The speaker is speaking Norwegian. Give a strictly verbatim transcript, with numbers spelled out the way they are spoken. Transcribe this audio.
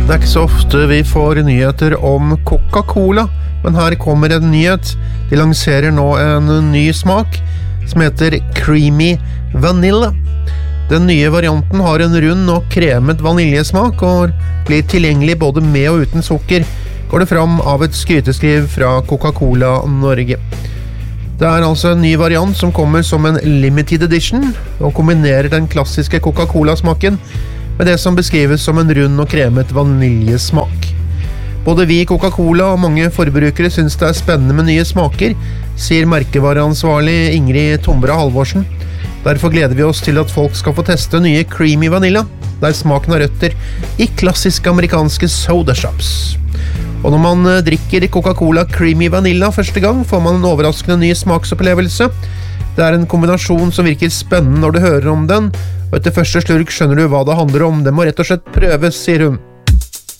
Det er ikke så ofte vi får nyheter om Coca-Cola, men her kommer en nyhet. De lanserer nå en ny smak som heter Creamy Vanilla. Den nye varianten har en rund og kremet vaniljesmak og blir tilgjengelig både med og uten sukker, går det fram av et skryteskriv fra Coca-Cola Norge. Det er altså en ny variant som kommer som en limited edition og kombinerer den klassiske Coca-Cola-smaken med det som beskrives som en rund og kremet vaniljesmak. Både vi i Coca-Cola og mange forbrukere synes det er spennende med nye smaker, sier merkevareansvarlig Ingrid Tombra Halvorsen. Derfor gleder vi oss til at folk skal få teste nye Creamy Vanilla, der smaken har røtter i klassiske amerikanske soda shops. Og når man drikker Coca-Cola Creamy Vanilla første gang, får man en overraskende ny smaksopplevelse. Det er en kombinasjon som virker spennende når du hører om den, og etter første slurk skjønner du hva det handler om. Det må rett og slett prøves, sier hun.